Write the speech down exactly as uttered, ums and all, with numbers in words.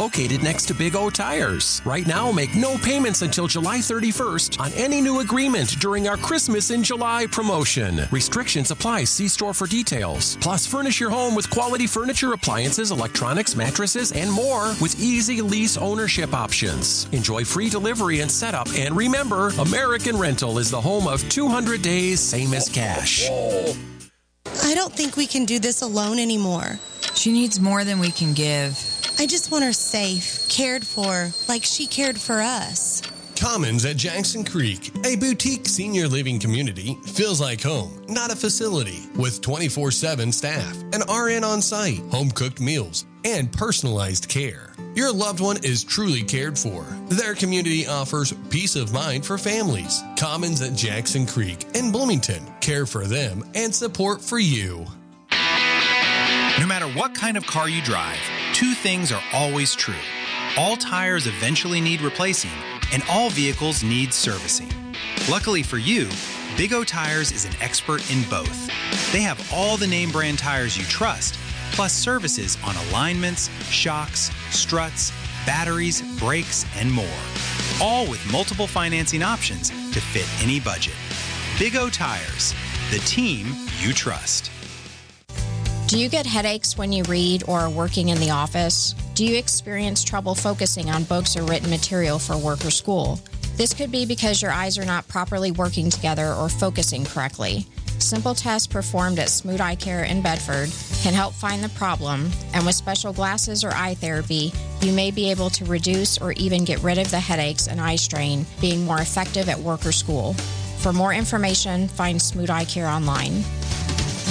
located next to Big O Tires. Right now, make no payments until July thirty-first on any new agreement during our Christmas in July promotion. Restrictions apply. See store for details. Plus, furnish your home with quality furniture, appliances, electronics, mattresses, and more with easy lease ownership options. Enjoy free delivery and setup. And remember, American Rental is the home of two hundred days, same as cash. I don't think we can do this alone anymore. She needs more than we can give. I just want her safe, cared for, like she cared for us. Commons at Jackson Creek, a boutique senior living community, feels like home, not a facility, with twenty-four seven staff, an R N on site, home-cooked meals, and personalized care. Your loved one is truly cared for. Their community offers peace of mind for families. Commons at Jackson Creek in Bloomington. Care for them and support for you. No matter what kind of car you drive, two things are always true. All tires eventually need replacing, and all vehicles need servicing. Luckily for you, Big O Tires is an expert in both. They have all the name brand tires you trust, plus services on alignments, shocks, struts, batteries, brakes, and more. All with multiple financing options to fit any budget. Big O Tires, the team you trust. Do you get headaches when you read or are working in the office? Do you experience trouble focusing on books or written material for work or school? This could be because your eyes are not properly working together or focusing correctly. Simple tests performed at Smoot Eye Care in Bedford can help find the problem, and with special glasses or eye therapy, you may be able to reduce or even get rid of the headaches and eye strain, being more effective at work or school. For more information, find Smoot Eye Care online.